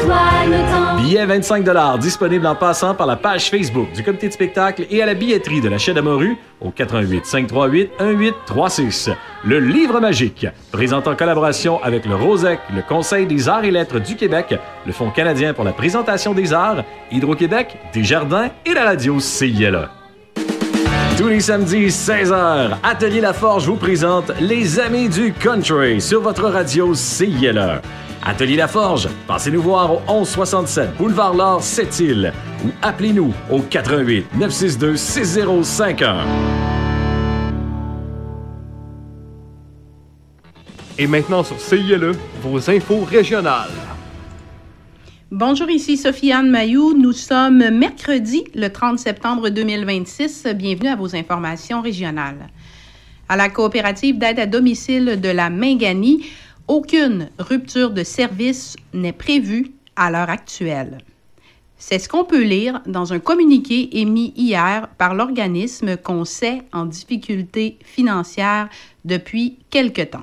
Billets 25 $ disponibles en passant par la page Facebook du comité de spectacle et à la billetterie de la Chaîne à Morue au 88 538 1836. Le Livre magique, présente en collaboration avec le ROSEC, le Conseil des arts et lettres du Québec, le Fonds canadien pour la présentation des arts, Hydro-Québec, Desjardins et la radio CILA. Tous les samedis, 16h, Atelier La Forge vous présente Les Amis du Country sur votre radio CILA. Atelier La Forge, passez nous voir au 1167 Boulevard L'Or, Sept-Îles ou appelez-nous au 88 962 6051. Et maintenant sur CILE, vos infos régionales. Bonjour, ici Sophie-Anne Mailloux. Nous sommes mercredi, le 30 septembre 2026. Bienvenue à vos informations régionales. À la coopérative d'aide à domicile de la Mingani, aucune rupture de service n'est prévue à l'heure actuelle. C'est ce qu'on peut lire dans un communiqué émis hier par l'organisme qu'on sait en difficulté financière depuis quelque temps.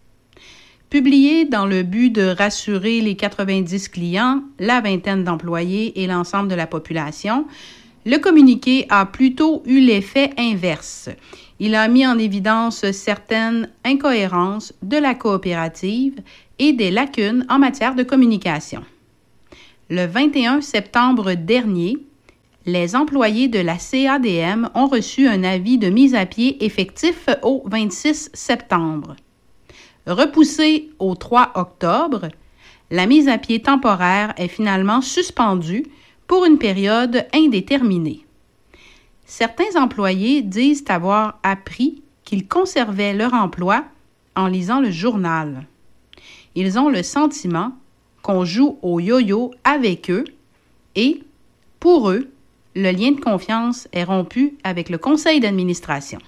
Publié dans le but de rassurer les 90 clients, la vingtaine d'employés et l'ensemble de la population, le communiqué a plutôt eu l'effet inverse. Il a mis en évidence certaines incohérences de la coopérative et des lacunes en matière de communication. Le 21 septembre dernier, les employés de la CADM ont reçu un avis de mise à pied effectif au 26 septembre. Repoussée au 3 octobre, la mise à pied temporaire est finalement suspendue pour une période indéterminée. Certains employés disent avoir appris qu'ils conservaient leur emploi en lisant le journal. Ils ont le sentiment qu'on joue au yo-yo avec eux et, pour eux, le lien de confiance est rompu avec le conseil d'administration.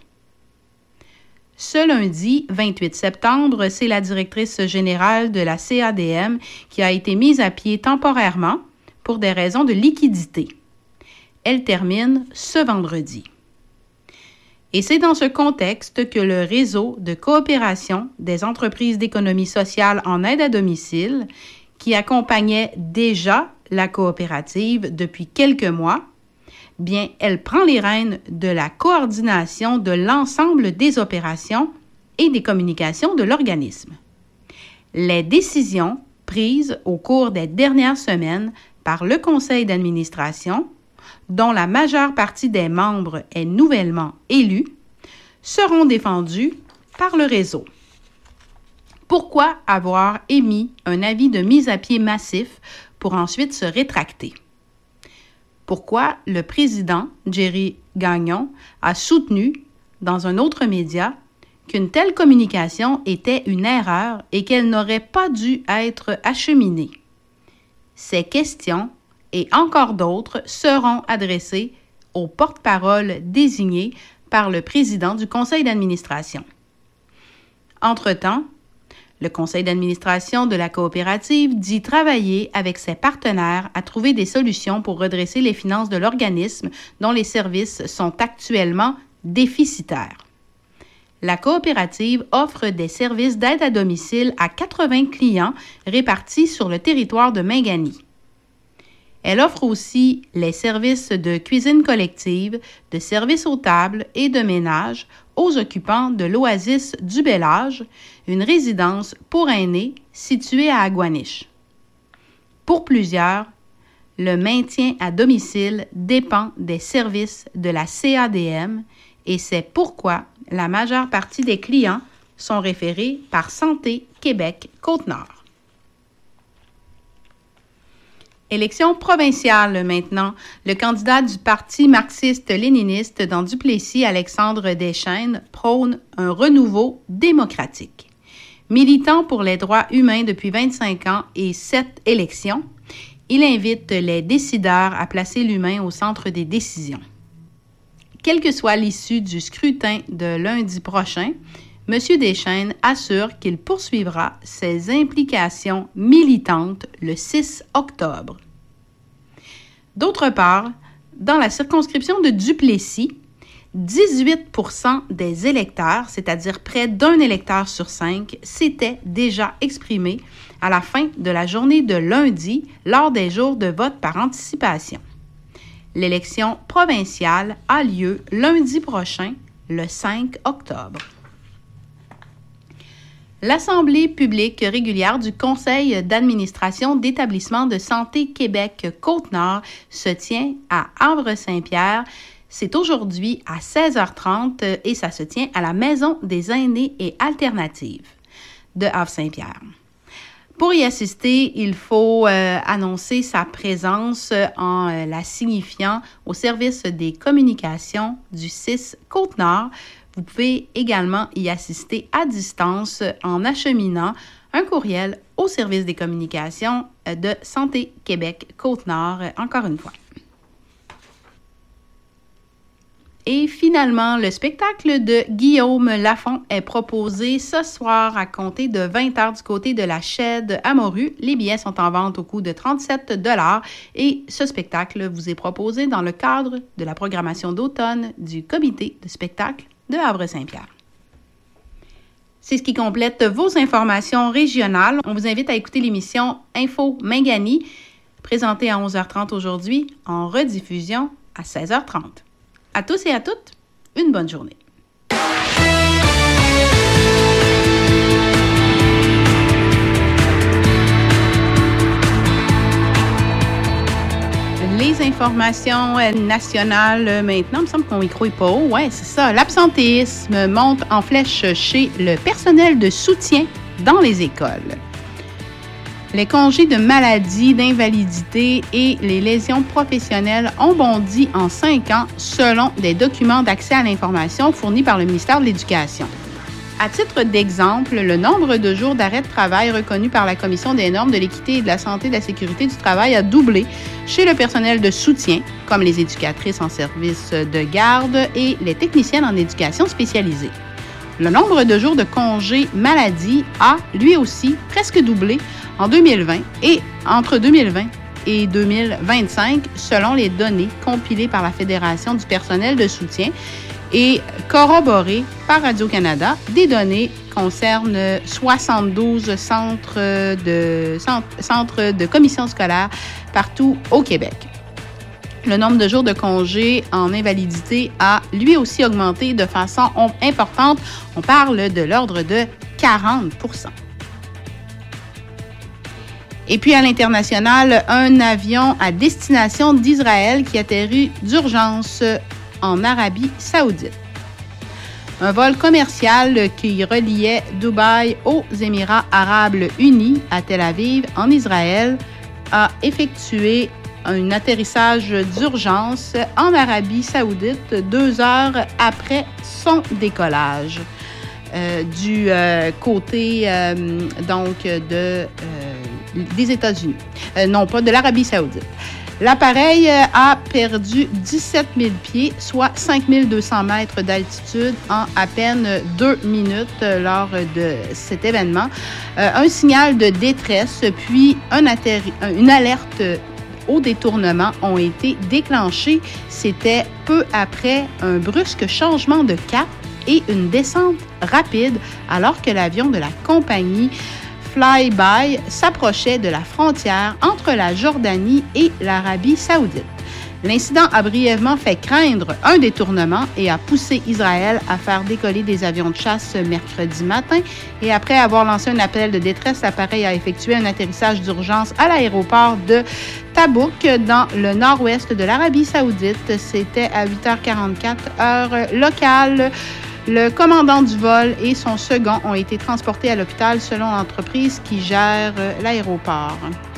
Ce lundi 28 septembre, c'est la directrice générale de la CADM qui a été mise à pied temporairement pour des raisons de liquidité. Elle termine ce vendredi. Et c'est dans ce contexte que le réseau de coopération des entreprises d'économie sociale en aide à domicile, qui accompagnait déjà la coopérative depuis quelques mois, bien, elle prend les rênes de la coordination de l'ensemble des opérations et des communications de l'organisme. Les décisions prises au cours des dernières semaines par le conseil d'administration, dont la majeure partie des membres est nouvellement élue, seront défendues par le réseau. Pourquoi avoir émis un avis de mise à pied massif pour ensuite se rétracter? Pourquoi le président, Jerry Gagnon, a soutenu, dans un autre média, qu'une telle communication était une erreur et qu'elle n'aurait pas dû être acheminée? Ces questions et encore d'autres seront adressées au porte-parole désigné par le président du conseil d'administration. Entre-temps, le conseil d'administration de la coopérative dit travailler avec ses partenaires à trouver des solutions pour redresser les finances de l'organisme dont les services sont actuellement déficitaires. La coopérative offre des services d'aide à domicile à 80 clients répartis sur le territoire de Mingani. Elle offre aussi les services de cuisine collective, de services aux tables et de ménage aux occupants de l'Oasis du Bel-Âge, une résidence pour aînés située à Aguaniche. Pour plusieurs, le maintien à domicile dépend des services de la CADM et c'est pourquoi la majeure partie des clients sont référés par Santé Québec Côte-Nord. Élection provinciale maintenant. Le candidat du Parti marxiste-léniniste dans Duplessis, Alexandre Deschênes, prône un renouveau démocratique. Militant pour les droits humains depuis 25 ans et 7 élections, il invite les décideurs à placer l'humain au centre des décisions. Quelle que soit l'issue du scrutin de lundi prochain, M. Deschênes assure qu'il poursuivra ses implications militantes le 6 octobre. D'autre part, dans la circonscription de Duplessis, 18% des électeurs, c'est-à-dire près d'un électeur sur 5, s'étaient déjà exprimés à la fin de la journée de lundi lors des jours de vote par anticipation. L'élection provinciale a lieu lundi prochain, le 5 octobre. L'Assemblée publique régulière du Conseil d'administration d'Établissement de santé Québec Côte-Nord se tient à Havre-Saint-Pierre. C'est aujourd'hui à 16h30 et ça se tient à la Maison des aînés et alternatives de Havre-Saint-Pierre. Pour y assister, il faut annoncer sa présence en la signifiant au service des communications du 6 Côte-Nord. Vous pouvez également y assister à distance en acheminant un courriel au service des communications de Santé Québec Côte-Nord, encore une fois. Et finalement, le spectacle de Guillaume Lafont est proposé ce soir à compter de 20h du côté de la Chède à Morue. Les billets sont en vente au coût de 37 $ et ce spectacle vous est proposé dans le cadre de la programmation d'automne du comité de spectacle de Havre-Saint-Pierre. C'est ce qui complète vos informations régionales. On vous invite à écouter l'émission Info Mingani, présentée à 11h30 aujourd'hui, en rediffusion à 16h30. À tous et à toutes, une bonne journée. Les informations nationales maintenant, il me semble qu'on y croit pas. Ouais, c'est ça. L'absentéisme monte en flèche chez le personnel de soutien dans les écoles. Les congés de maladie, d'invalidité et les lésions professionnelles ont bondi en 5 ans selon des documents d'accès à l'information fournis par le ministère de l'Éducation. À titre d'exemple, le nombre de jours d'arrêt de travail reconnu par la Commission des normes de l'équité et de la santé et de la sécurité du travail a doublé chez le personnel de soutien, comme les éducatrices en service de garde et les techniciennes en éducation spécialisée. Le nombre de jours de congés maladie a, lui aussi, presque doublé en 2020 et entre 2020 et 2025, selon les données compilées par la Fédération du personnel de soutien et corroborées par Radio-Canada. Des données concernent 72 centres de commissions scolaires partout au Québec. Le nombre de jours de congés en invalidité a lui aussi augmenté de façon importante. On parle de l'ordre de 40 %. Et puis à l'international, un avion à destination d'Israël qui atterrit d'urgence en Arabie Saoudite. Un vol commercial qui reliait Dubaï aux Émirats arabes unis à Tel Aviv, en Israël, a effectué un atterrissage d'urgence en Arabie Saoudite 2 heures après son décollage du côté des États-Unis, non pas de l'Arabie Saoudite. L'appareil a perdu 17 000 pieds, soit 5 200 mètres d'altitude en à peine 2 minutes lors de cet événement. Un signal de détresse puis une alerte au détournement ont été déclenchés. C'était peu après un brusque changement de cap et une descente rapide alors que l'avion de la compagnie Flyby s'approchait de la frontière entre la Jordanie et l'Arabie Saoudite. L'incident a brièvement fait craindre un détournement et a poussé Israël à faire décoller des avions de chasse mercredi matin. Et après avoir lancé un appel de détresse, l'appareil a effectué un atterrissage d'urgence à l'aéroport de Tabouk, dans le nord-ouest de l'Arabie Saoudite. C'était à 8h44, heure locale. Le commandant du vol et son second ont été transportés à l'hôpital selon l'entreprise qui gère l'aéroport.